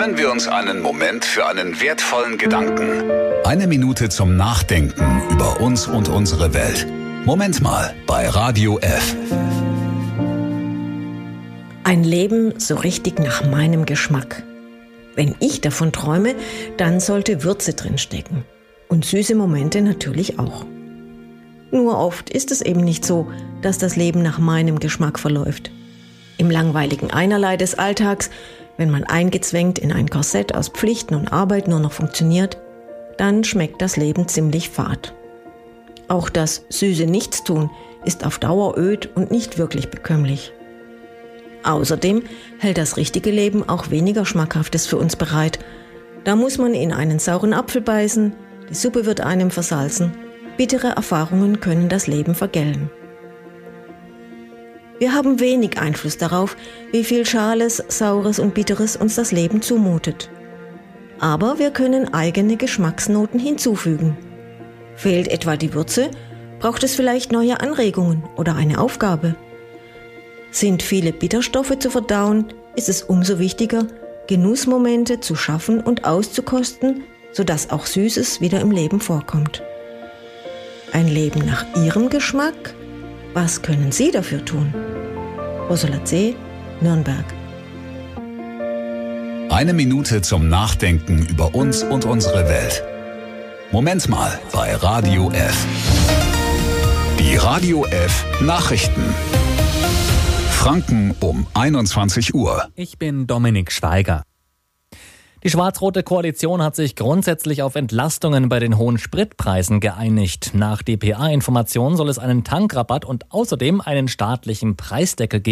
Nehmen wir uns einen Moment für einen wertvollen Gedanken. Eine Minute zum Nachdenken über uns und unsere Welt. Moment mal bei Radio F. Ein Leben so richtig nach meinem Geschmack. Wenn ich davon träume, dann sollte Würze drinstecken. Und süße Momente natürlich auch. Nur oft ist es eben nicht so, dass das Leben nach meinem Geschmack verläuft. Im langweiligen Einerlei des Alltags, wenn man eingezwängt in ein Korsett aus Pflichten und Arbeit nur noch funktioniert, dann schmeckt das Leben ziemlich fad. Auch das süße Nichtstun ist auf Dauer öd und nicht wirklich bekömmlich. Außerdem hält das richtige Leben auch weniger Schmackhaftes für uns bereit. Da muss man in einen sauren Apfel beißen, die Suppe wird einem versalzen, bittere Erfahrungen können das Leben vergällen. Wir haben wenig Einfluss darauf, wie viel Schales, Saures und Bitteres uns das Leben zumutet. Aber wir können eigene Geschmacksnoten hinzufügen. Fehlt etwa die Würze, braucht es vielleicht neue Anregungen oder eine Aufgabe. Sind viele Bitterstoffe zu verdauen, ist es umso wichtiger, Genussmomente zu schaffen und auszukosten, sodass auch Süßes wieder im Leben vorkommt. Ein Leben nach Ihrem Geschmack? Was können Sie dafür tun? Ursula C., Nürnberg. Eine Minute zum Nachdenken über uns und unsere Welt. Moment mal bei Radio F. Die Radio F Nachrichten. Franken um 21 Uhr. Ich bin Dominik Schweiger. Die schwarz-rote Koalition hat sich grundsätzlich auf Entlastungen bei den hohen Spritpreisen geeinigt. Nach dpa-Informationen soll es einen Tankrabatt und außerdem einen staatlichen Preisdeckel geben.